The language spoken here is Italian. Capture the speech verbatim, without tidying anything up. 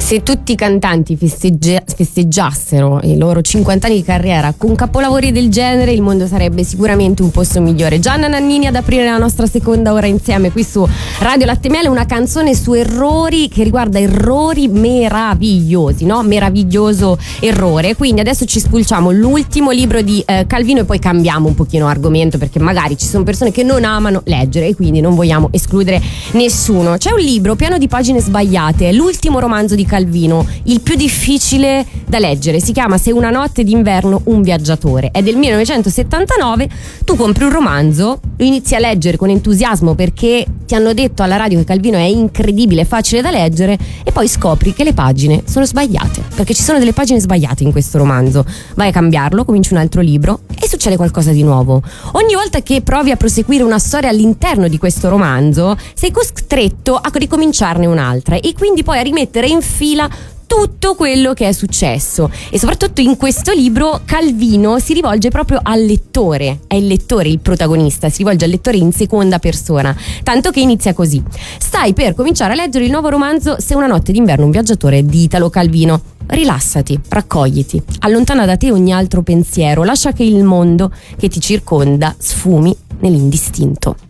Se tutti i cantanti festeggia- festeggiassero i loro cinquanta anni di carriera con capolavori del genere, il mondo sarebbe sicuramente un posto migliore. Gianna Nannini ad aprire la nostra seconda ora insieme qui su Radio Latte Miele, una canzone su errori che riguarda errori meravigliosi, no? Meraviglioso errore. Quindi adesso ci spulciamo l'ultimo libro di eh, Calvino e poi cambiamo un pochino argomento, perché magari ci sono persone che non amano leggere e quindi non vogliamo escludere nessuno. C'è un libro pieno di pagine sbagliate, è l'ultimo romanzo di Calvino, il più difficile da leggere, si chiama Se una notte d'inverno un viaggiatore, è del millenovecentosettantanove. Tu compri un romanzo, lo inizi a leggere con entusiasmo perché ti hanno detto alla radio che Calvino è incredibile, facile da leggere, e poi scopri che le pagine sono sbagliate, perché ci sono delle pagine sbagliate in questo romanzo. Vai a cambiarlo, cominci un altro libro e succede qualcosa di nuovo. Ogni volta che provi a proseguire una storia all'interno di questo romanzo sei costretto a ricominciarne un'altra e quindi poi a rimettere in fila tutto quello che è successo. E soprattutto in questo libro Calvino si rivolge proprio al lettore, è il lettore il protagonista, si rivolge al lettore in seconda persona, tanto che inizia così: stai per cominciare a leggere il nuovo romanzo Se una notte d'inverno un viaggiatore di Italo Calvino. Rilassati, raccogliti, allontana da te ogni altro pensiero, lascia che il mondo che ti circonda sfumi nell'indistinto.